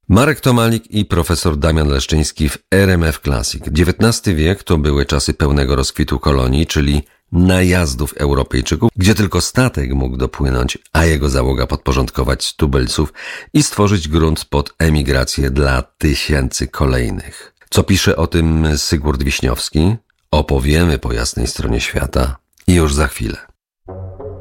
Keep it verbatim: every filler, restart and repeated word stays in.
Marek Tomalik i profesor Damian Leszczyński w R M F Classic. dziewiętnasty wiek to były czasy pełnego rozkwitu kolonii, czyli najazdów Europejczyków, gdzie tylko statek mógł dopłynąć, a jego załoga podporządkować tubylców i stworzyć grunt pod emigrację dla tysięcy kolejnych. Co pisze o tym Sygurt Wiśniowski? Opowiemy po jasnej stronie świata i już za chwilę.